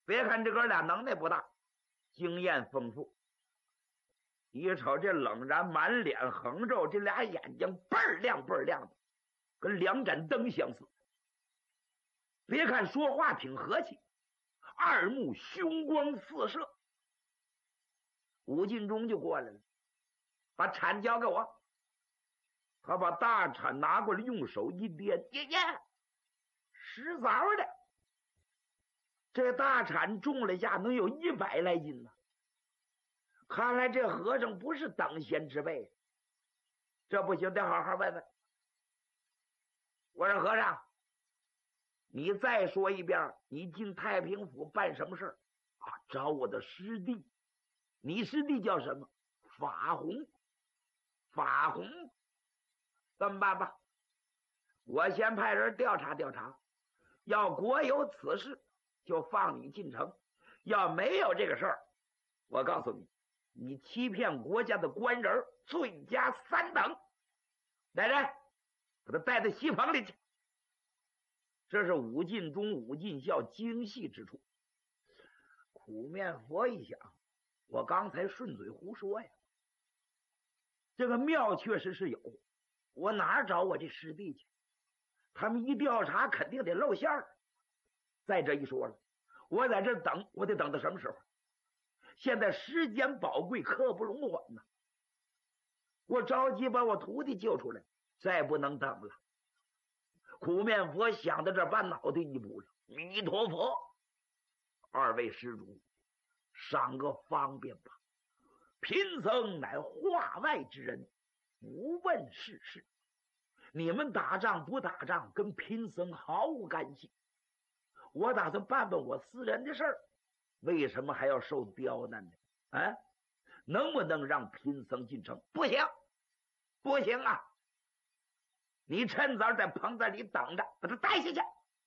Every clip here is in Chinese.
别看这哥俩能耐不大，经验丰富。一瞅这冷然满脸横肉，这俩眼睛倍儿亮倍儿亮的，跟两盏灯相似。别看说话挺和气，二目凶光四射。吴进忠就过来了，把铲交给我。他把大铲拿过来，用手一掂，呀，实凿的。这大铲重了下能有100来斤呢。看来这和尚不是等闲之辈，这不行，得好好问问。我说和尚，你再说一遍，你进太平府办什么事啊？找我的师弟。你师弟叫什么？法洪。法洪，这么办吧，我先派人调查调查，要果有此事，就放你进城；要没有这个事儿，我告诉你，你欺骗国家的官人，罪加3等。来人，把他带到西棚里去。这是武进忠、武进孝精细之处。苦面佛一想，我刚才顺嘴胡说呀，这个庙确实是有，我哪找我这师弟去？他们一调查肯定得露馅儿。再这一说了，我在这等，我得等到什么时候？现在时间宝贵，刻不容缓呐！我着急把我徒弟救出来，再不能等了。苦面佛想到这，把脑袋一补了，弥陀佛，二位施主，赏个方便吧。贫僧乃化外之人，不问世事。你们打仗不打仗，跟贫僧毫无干系。我打算办办我私人的事儿，为什么还要受刁难呢？啊，能不能让贫僧进城？不行，不行啊！你趁早在棚子里等着，把他带下去。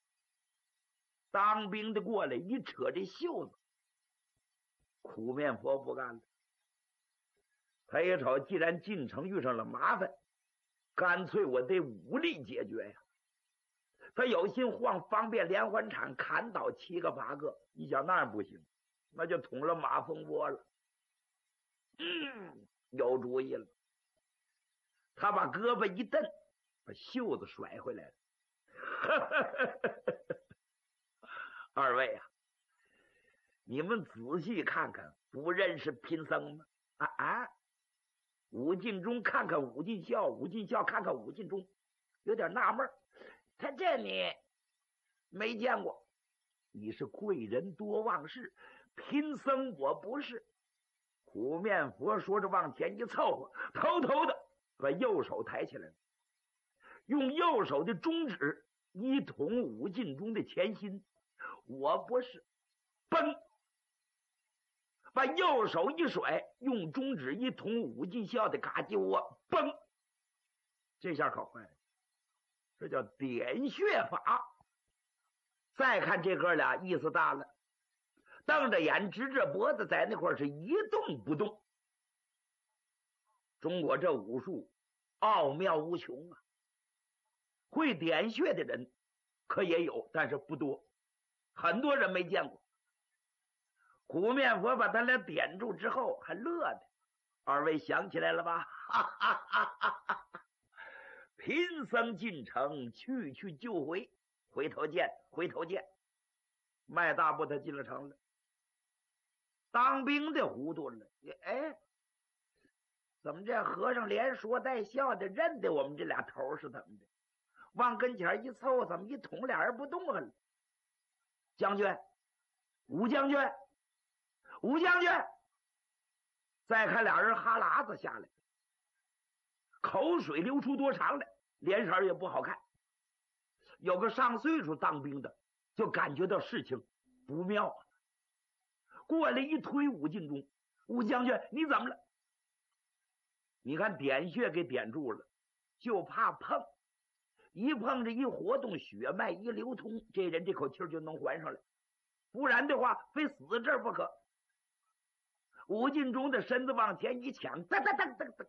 当兵的过来一扯这袖子，苦面佛不干了。他一瞅，既然进城遇上了麻烦，干脆我得武力解决呀。他有心晃方便连环铲，砍倒7个8个，一想那不行，那就捅了马蜂窝了。有主意了。他把胳膊一蹬，把袖子甩回来了。二位啊，你们仔细看看，不认识贫僧吗？武进忠看看武进孝，武进孝看看武进忠，有点纳闷，他这你没见过。你是贵人多忘事，贫僧我不是。苦面佛说着往前一凑合，偷偷的把右手抬起来了，用右手的中指一捅武进忠的前心。我不是，崩！把右手一甩，用中指一捅武进孝的嘎叽窝，崩！这下可坏了，这叫点穴法。再看这哥俩意思大了，瞪着眼直着脖子在那块是一动不动。中国这武术奥妙无穷啊，会点穴的人可也有，但是不多，很多人没见过。苦面佛把他俩点住之后还乐的，二位想起来了吧？哈哈哈哈哈！贫僧进城去就回，回头见，回头见。迈大步他进了城了。当兵的糊涂了，怎么这和尚连说带笑的认得我们这俩头是怎么的？往跟前一凑，怎么一捅俩人不动了？将军，武将军，武将军！再看俩人哈喇子下来，口水流出多长来，脸色也不好看。有个上岁数当兵的就感觉到事情不妙啊，过来一推武进忠，武将军你怎么了？你看点穴给点住了，就怕碰，一碰着一活动，血脉一流通，这人这口气就能还上来，不然的话非死这儿不可。武进忠的身子往前一抢，噔噔噔噔噔，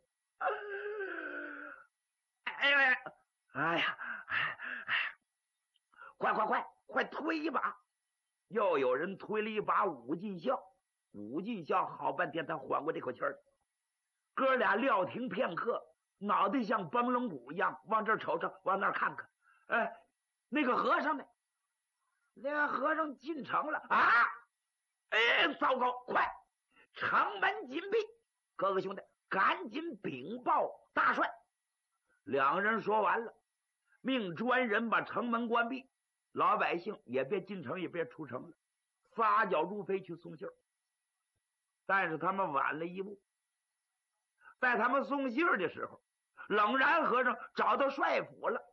快推一把！ 又有人推了一把武进孝，武进孝好半天才缓过这口气儿。哥俩撂停片刻，脑袋像崩龙骨一样，往这瞅瞅，往那看看。那个和尚呢？那个和尚进城了啊！糟糕，快，城门紧闭！哥哥兄弟，赶紧禀报大帅。两人说完了，命专人把城门关闭，老百姓也别进城，也别出城了，撒脚如飞去送信儿。但是他们晚了一步，在他们送信儿的时候，冷然和尚找到帅府了，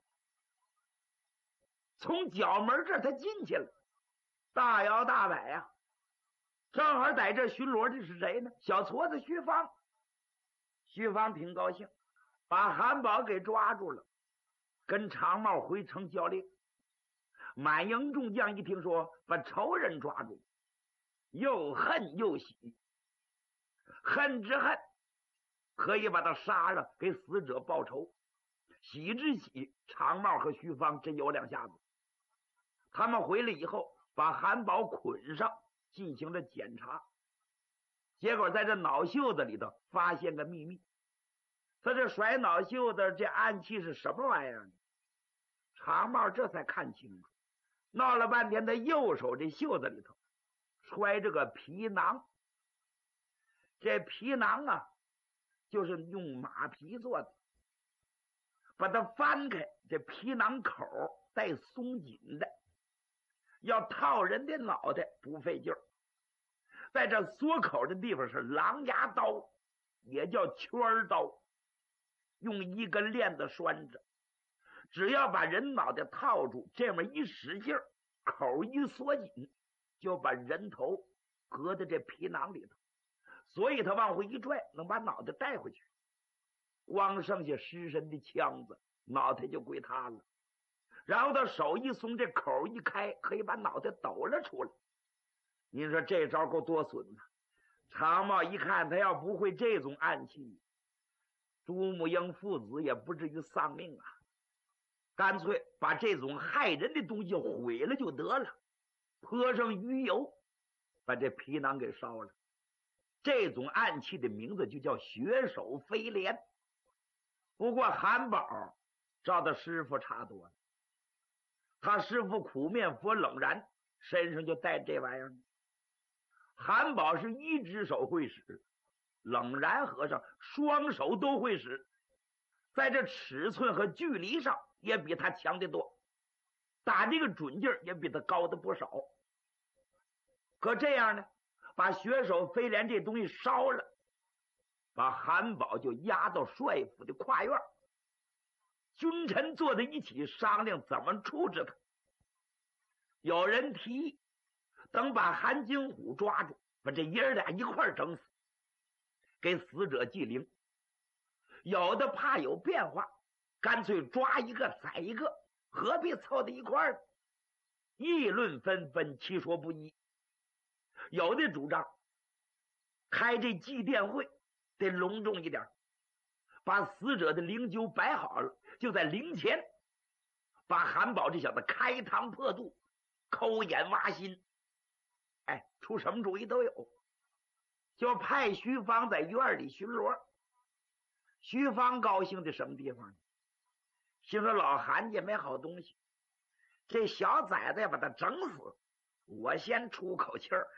从角门这儿他进去了，大摇大摆呀。正好在这巡逻的是谁呢？小矬子徐芳。徐芳挺高兴，把韩宝给抓住了，跟长茂回城交令。满营众将一听说把仇人抓住，又恨又喜。恨之恨，可以把他杀了，给死者报仇；喜之喜，长茂和徐芳真有两下子。他们回来以后，把韩宝捆上，进行了检查。结果在这脑袖子里头发现个秘密。他这甩脑袖子，这暗器是什么玩意儿呢？长茂这才看清楚，闹了半天，他右手这袖子里头揣着个皮囊。这皮囊啊，就是用马皮做的。把它翻开，这皮囊口带松紧的，要套人的脑袋不费劲儿。在这锁口的地方是狼牙刀，也叫圈刀，用一根链子拴着。只要把人脑袋套住，这么一使劲儿，口一缩紧，就把人头搁在这皮囊里头。所以他往回一拽，能把脑袋带回去。光剩下尸身的枪子，脑袋就归他了。然后他手一松，这口一开，可以把脑袋抖了出来。您说这招够多损呐！长茂一看，他要不会这种暗器，朱母英父子也不至于丧命啊。干脆把这种害人的东西毁了就得了，泼上鱼油，把这皮囊给烧了。这种暗器的名字就叫血手飞镰。不过韩宝照他师傅差多了，他师傅苦面佛冷然身上就带这玩意儿。韩宝是一只手会使，冷然和尚双手都会使，在这尺寸和距离上也比他强得多，打这个准劲儿也比他高的不少。可这样呢，把血手飞镰这东西烧了，把韩宝就押到帅府的跨院，君臣坐在一起商量怎么处置他。有人提议，等把韩金虎抓住，把这爷儿俩一块儿整死，给死者祭灵。有的怕有变化，干脆抓一个宰一个，何必凑在一块儿呢？议论纷纷，其说不一。有的主张开这祭奠会得隆重一点，把死者的灵柩摆好了，就在灵前把韩宝这小子开膛破肚，抠眼挖心。出什么主意都有。就派徐芳在院里巡逻。徐芳高兴的什么地方呢？心说老韩家没好东西，这小崽子要把他整死，我先出口气儿。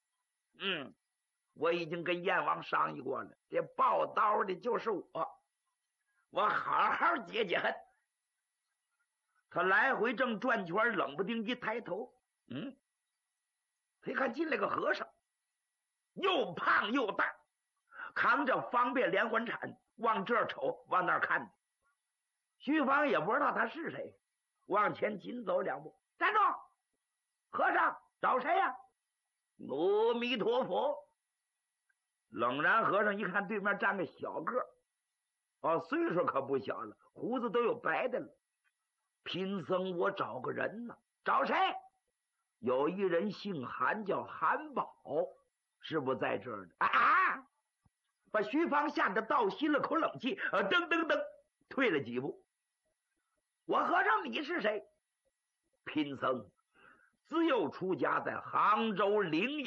我已经跟燕王商议过了，这报刀的就是我好好解解恨。他来回正转圈，冷不丁一抬头，他一看进来个和尚，又胖又大，扛着方便连环铲，往这儿瞅，往那儿看。徐芳也不知道他是谁，往前紧走两步，站住！和尚找谁呀？阿弥陀佛。冷然和尚一看对面站个小个儿，岁数可不小了，胡子都有白的了。贫僧我找个人呢。找谁？有一人姓韩，叫韩宝，是不在这儿呢？把徐芳吓得倒吸了口冷气，噔噔噔退了几步。我和尚你是谁？贫僧自幼出家在杭州灵